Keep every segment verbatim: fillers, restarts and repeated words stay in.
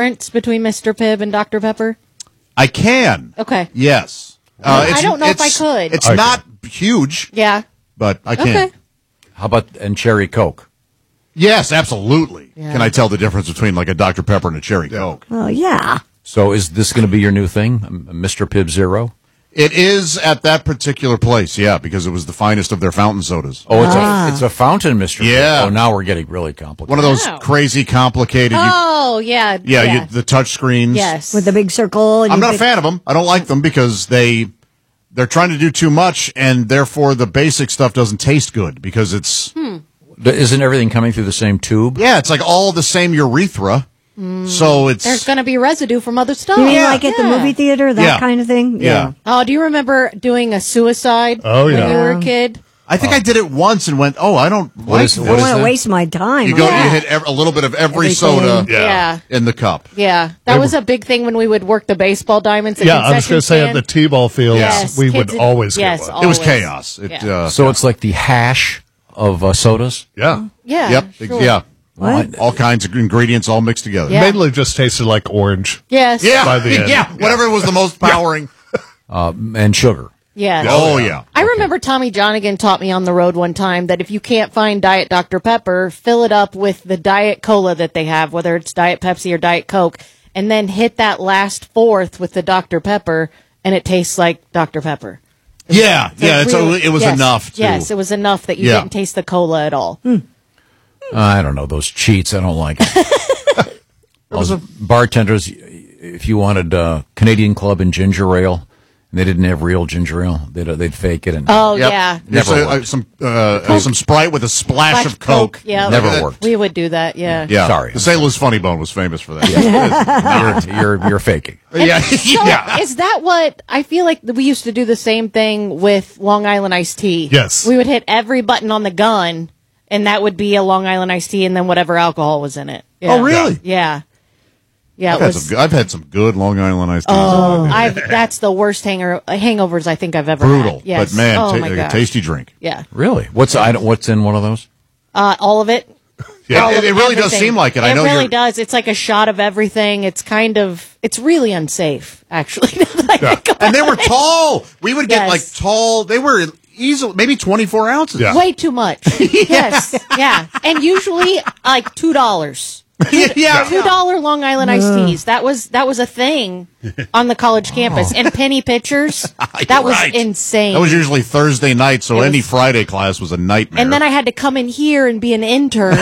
difference between Mister Pibb and Doctor Pepper? I can. Okay. Yes. Uh, I don't know if I could. It's Okay. not huge, Yeah. but I can. Okay. How about and cherry Coke? Yes, absolutely. Yeah. Can I tell the difference between like a Doctor Pepper and a Cherry Coke? Oh, yeah. So is this going to be your new thing, um, Mister Pibb Zero? It is at that particular place, yeah, because it was the finest of their fountain sodas. Oh, it's a it's a fountain, Mister Yeah. Pibb. Oh, now we're getting really complicated. One of those Wow. crazy, complicated. you- Oh, yeah. yeah, You, the touch screens. Yes. With the big circle. And I'm you not a pick- fan of them. I don't like them because they they're trying to do too much, and therefore the basic stuff doesn't taste good because it's Hmm. Isn't everything coming through the same tube? yeah, it's like all the same urethra. So it's There's going to be residue from other stuff. You mean Yeah. like at the Yeah. movie theater, that Yeah. kind of thing? Yeah. Oh, do you remember doing a suicide Oh, yeah. when you were a kid? I think I did it once and went, oh, I don't What like is- this. I what don't is want to that? waste my time. You go, Yeah. you hit ev- a little bit of every Everything. soda Yeah. Yeah. in the cup. Yeah. That was a big thing when we would work the baseball diamonds. At Yeah, I was concession going to say at stand. the T-ball fields, Yes, we would kids- always yes, get one. It was Always. chaos. It, Yeah. uh, So it's like the hash of uh, sodas? Yeah. Yeah. yep, sure. yeah. What? All kinds of ingredients all mixed together. Yeah. Mainly just tasted like orange. Yes. Yeah, By the end. yeah, whatever was the most powering. Uh, and sugar. Yes. Oh, yeah. I remember Tommy Johnigan taught me on the road one time that if you can't find Diet Doctor Pepper, fill it up with the Diet Cola that they have, whether it's Diet Pepsi or Diet Coke, and then hit that last fourth with the Doctor Pepper, and it tastes like Doctor Pepper. Yeah, So yeah, it's a, really- it was yes, enough to. Yes, it was enough that you Yeah. didn't taste the cola at all. I don't know, those cheats. I don't like it. Those bartenders, if you wanted uh, Canadian Club and ginger ale, and they didn't have real ginger ale, they'd, uh, they'd fake it. And Oh, Yep. yeah. There's Never a- uh, worked. some uh, some Sprite with a splash Splash of Coke. Yeah. Never Uh, worked. We would do that, yeah. Yeah, Sorry. The Saint Louis Funny Bone was famous for that. you're, you're, you're faking. yeah, So yeah. is that what I feel like we used to do the same thing with Long Island iced tea? Yes. We would hit every button on the gun, and that would be a Long Island iced tea, and then whatever alcohol was in it. Yeah. Oh, really? Yeah. Yeah, I've it had, was. some, good- I've had some good Long Island iced teas. Oh, I've, that's the worst hanger, hangovers I think I've ever Brutal, had. Yes. but man, oh ta- my a gosh. tasty drink. Yeah. Really? What's I don't, what's in one of those? Uh, all of it. Yeah, All it, of it really does everything. seem like it. I It know really you're. does. It's like a shot of everything. It's kind of, it's really unsafe, actually. now that I think about And they were it. tall. We would get Yes. like tall. They were easily maybe twenty-four ounces. Yeah. Way too much. Yes. Yeah. And usually like two dollars. yeah. Two dollar Long Island iced teas. That was that was a thing on the college campus. And penny pitchers. That was Right. insane. That was usually Thursday night, so It any was- Friday class was a nightmare. and then I had to come in here and be an intern.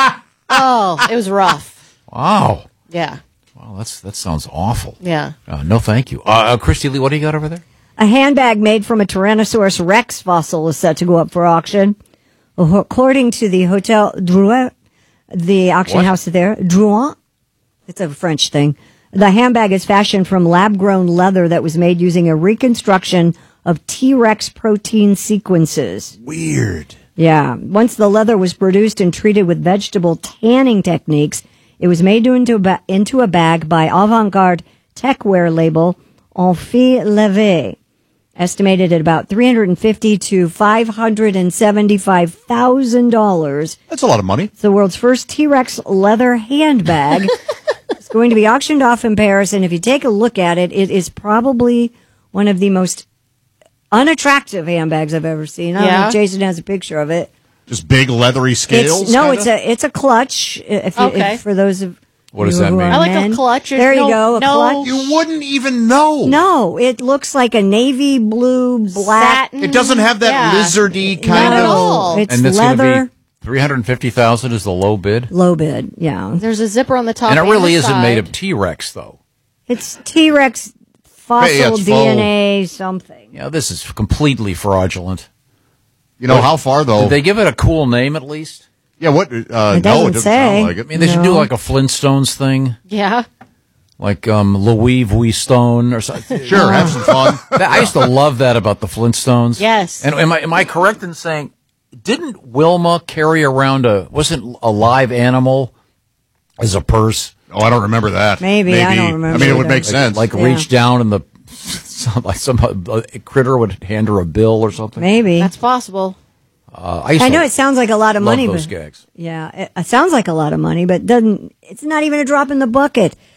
Oh, it was rough. Wow. Yeah. Wow, that's that sounds awful. Yeah. Uh, no, thank you. Uh, uh, Christy Lee, what do you got over there? A handbag made from a Tyrannosaurus rex fossil is set to go up for auction. According to the Hotel Drouet, the auction What? house there, Drouet, it's a French thing. The handbag is fashioned from lab-grown leather that was made using a reconstruction of T-Rex protein sequences. Weird. Yeah. Once the leather was produced and treated with vegetable tanning techniques, it was made into a, ba- into a bag by avant-garde techwear label Amphi Leve, estimated at about three hundred fifty to five hundred seventy-five thousand dollars. That's a lot of money. It's the world's first T-Rex leather handbag. It's going to be auctioned off in Paris, and if you take a look at it, it is probably one of the most unattractive handbags I've ever seen. I don't know Yeah. if Jason has a picture of it. Just big leathery scales. It's, no, kinda? it's a it's a clutch. If you, Okay. if, for those of What does you that who mean? are I like a men. clutch. There's There you no- go, a no- clutch. You wouldn't even know. No, it looks like a navy blue black. Satin. It doesn't have that Yeah. lizardy kind Not at of. all. It's and that's leather. going to be three hundred fifty thousand is the low bid. Low bid, yeah. There's a zipper on the top. And it really the isn't side. made of T-Rex, though. It's T-Rex fossil Hey, yeah, it's D N A something. Yeah, this is completely fraudulent. You know how far though? Did they give it a cool name at least? yeah. What? Uh, It no, it doesn't doesn't say. sound like it. I mean, they should do No. like a Flintstones thing, Yeah. like um, Louis Vuitton or something. Sure, have some fun. That- I used to love that about the Flintstones. Yes. And am I am I correct in saying, didn't Wilma carry around a wasn't a live animal as a purse? Oh, I don't remember that. Maybe, I don't remember I mean, it would either. make sense. Like Yeah. reach down and the some, like some uh, critter would hand her a bill or something. Maybe. That's possible. Uh, I, used I to know it sounds like a lot of love money, those but gags. yeah, it, it sounds like a lot of money, but doesn't. It's not even a drop in the bucket.